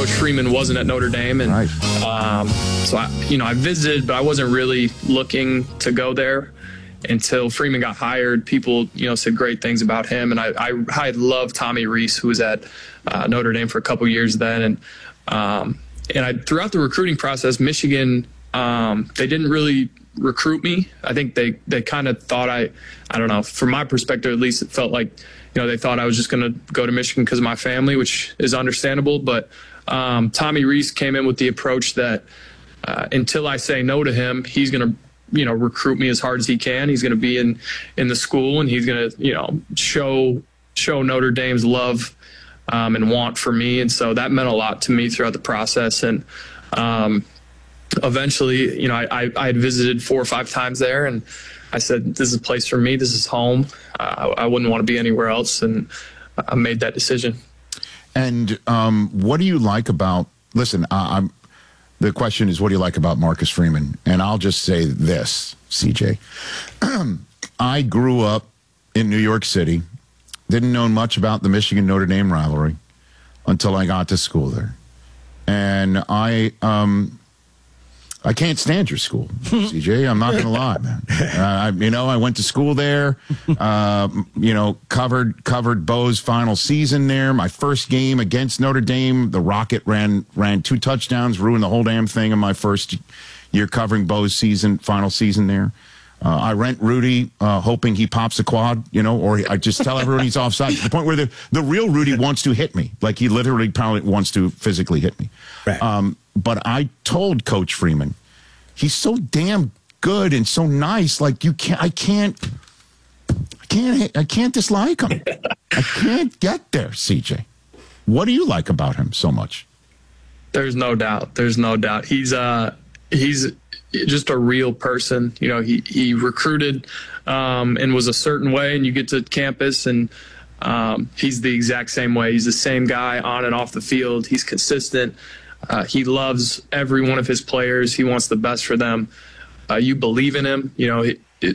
Coach Freeman wasn't at Notre Dame, and right. So I visited, but I wasn't really looking to go there until Freeman got hired. People said great things about him, and I loved Tommy Rees, who was at Notre Dame for a couple years then, and throughout the recruiting process, Michigan, they didn't really recruit me. I think they kind of thought I don't know, from my perspective at least, it felt like they thought I was just going to go to Michigan because of my family, which is understandable. But Tommy Rees came in with the approach that until I say no to him, he's going to recruit me as hard as he can. He's going to be in the school, and he's going to show Notre Dame's love and want for me. And so that meant a lot to me throughout the process. And eventually, I had visited 4 or 5 times there, and I said, this is a place for me. This is home. I wouldn't want to be anywhere else, and I made that decision. And what do you like about – listen, the question is, what do you like about Marcus Freeman? And I'll just say this, CJ. I grew up in New York City, didn't know much about the Michigan-Notre Dame rivalry until I got to school there. And I can't stand your school, CJ. I'm not going to lie, man. I went to school there, covered Bo's final season there. My first game against Notre Dame, the Rocket ran 2 touchdowns, ruined the whole damn thing in my first year covering Bo's final season there. I rent Rudy, hoping he pops a quad, or I just tell everyone he's offside, to the point where the real Rudy wants to hit me. Like, he literally probably wants to physically hit me. Right. But I told Coach Freeman, he's so damn good and so nice. Like, I can't dislike him. I can't get there, CJ. What do you like about him so much? There's no doubt. He's just a real person. He recruited and was a certain way, and you get to campus and he's the exact same way. He's the same guy on and off the field. He's consistent. He loves every one of his players. He wants the best for them. You believe in him.